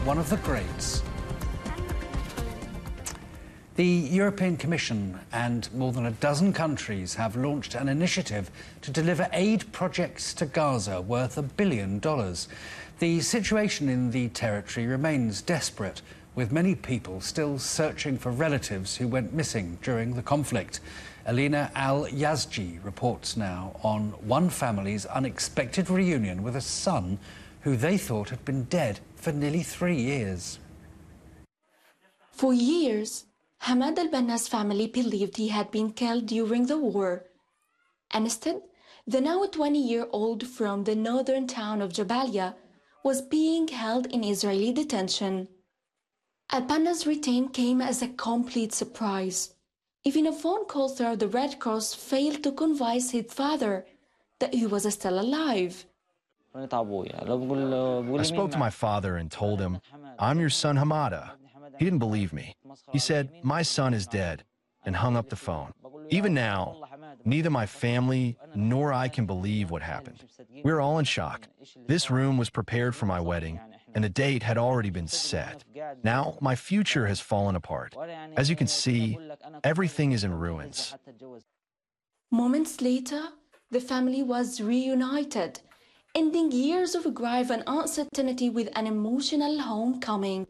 one of the greats. The European Commission and more than a dozen countries have launched an initiative to deliver aid projects to Gaza worth $1 billion. The situation in the territory remains desperate, with many people still searching for relatives who went missing during the conflict. Alina Al-Yazji reports now on one family's unexpected reunion with a son who they thought had been dead for nearly 3 years. For years, Hamad al-Banna's family believed he had been killed during the war. And instead, the now 20-year-old from the northern town of Jabalia was being held in Israeli detention. Al-Banna's return came as a complete surprise. Even a phone call through the Red Cross failed to convince his father that he was still alive. I spoke to my father and told him, "I'm your son Hamada." He didn't believe me. He said, "My son is dead," and hung up the phone. Even now, neither my family nor I can believe what happened. We're all in shock. This room was prepared for my wedding, and the date had already been set. Now, my future has fallen apart. As you can see, everything is in ruins. Moments later, the family was reunited, ending years of grief and uncertainty with an emotional homecoming.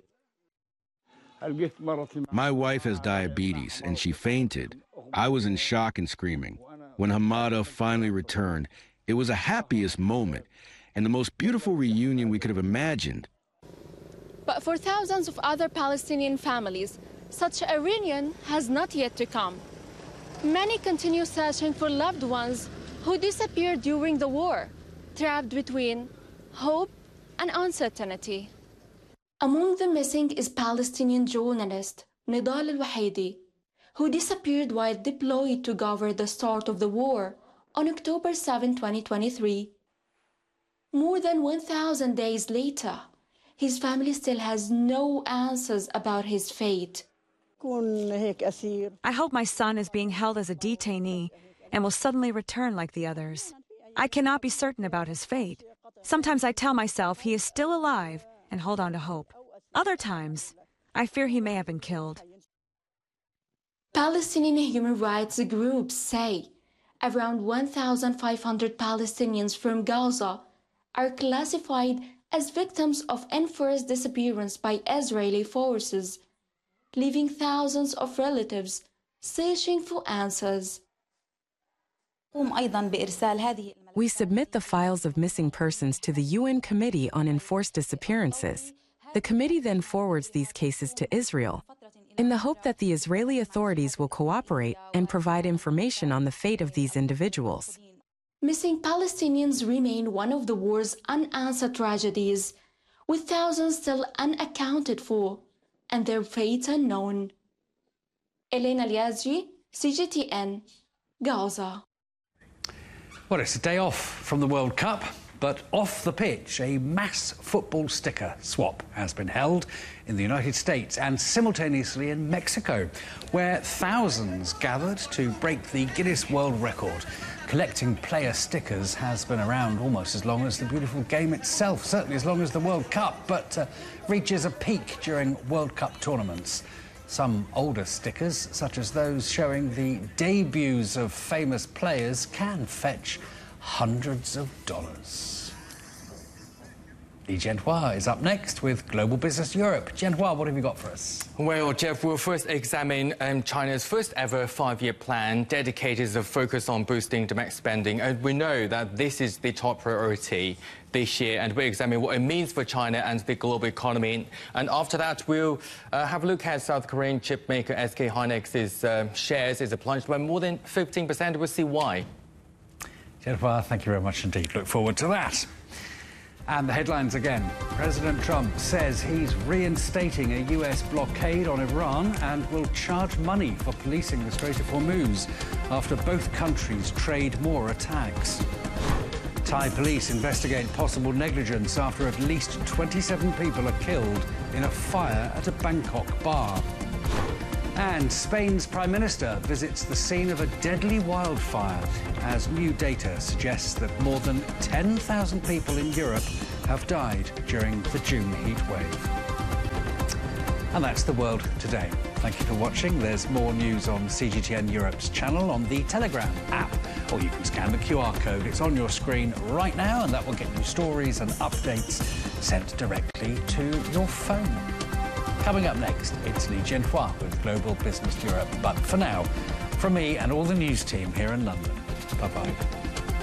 My wife has diabetes, and she fainted. I was in shock and screaming. When Hamada finally returned, it was the happiest moment and the most beautiful reunion we could have imagined. But for thousands of other Palestinian families, such a reunion has not yet to come. Many continue searching for loved ones who disappeared during the war, trapped between hope and uncertainty. Among the missing is Palestinian journalist Nidal Al-Wahidi, who disappeared while deployed to cover the start of the war on October 7, 2023. More than 1,000 days later, his family still has no answers about his fate. I hope my son is being held as a detainee and will suddenly return like the others. I cannot be certain about his fate. Sometimes I tell myself he is still alive and hold on to hope. Other times, I fear he may have been killed. Palestinian human rights groups say around 1,500 Palestinians from Gaza are classified as victims of enforced disappearance by Israeli forces, leaving thousands of relatives searching for answers. We submit the files of missing persons to the UN Committee on Enforced Disappearances. The committee then forwards these cases to Israel, in the hope that the Israeli authorities will cooperate and provide information on the fate of these individuals. Missing Palestinians remain one of the war's unanswered tragedies, with thousands still unaccounted for and their fates unknown. Alina Al-Yazji, CGTN, Gaza. Well, it's a day off from the World Cup, but off the pitch, a mass football sticker swap has been held in the United States and simultaneously in Mexico, where thousands gathered to break the Guinness World Record. Collecting player stickers has been around almost as long as the beautiful game itself, certainly as long as the World Cup, but reaches a peak during World Cup tournaments. Some older stickers, such as those showing the debuts of famous players, can fetch hundreds of dollars. Lee Jianhua is up next with Global Business Europe. Jianhua, what have you got for us? Well, Jeff, we'll first examine China's first ever 5-year plan dedicated to focus on boosting domestic spending. And we know that this is the top priority this year, and we'll examine what it means for China and the global economy. And after that, we'll have a look at South Korean chip maker SK Hynix's shares is plunged by more than 15%. We'll see why. Jianhua, thank you very much indeed. Look forward to that. And the headlines again. President Trump says he's reinstating a US blockade on Iran and will charge money for policing the Strait of Hormuz after both countries trade more attacks. Thai police investigate possible negligence after at least 27 people are killed in a fire at a Bangkok bar. And Spain's Prime Minister visits the scene of a deadly wildfire as new data suggests that more than 10,000 people in Europe have died during the June heat wave. And that's the world today. Thank you for watching. There's more news on CGTN Europe's channel on the Telegram app, or you can scan the QR code. It's on your screen right now, and that will get you stories and updates sent directly to your phone. Coming up next, it's Li Jianhua with Global Business Europe. But for now, from me and all the news team here in London, bye-bye.